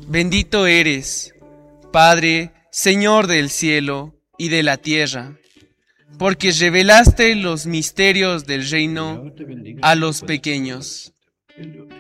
Bendito eres, Padre, Señor del cielo y de la tierra, porque revelaste los misterios del reino a los pequeños.